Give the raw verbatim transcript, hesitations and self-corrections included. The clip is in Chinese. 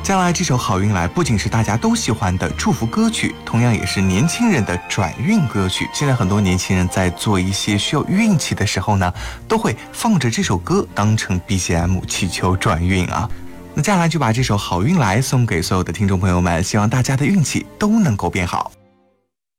将来这首好运来不仅是大家都喜欢的祝福歌曲，同样也是年轻人的转运歌曲。现在很多年轻人在做一些需要运气的时候呢，都会放着这首歌当成 B G M 祈求转运啊。那接下来就把这首好运来送给所有的听众朋友们，希望大家的运气都能够变好。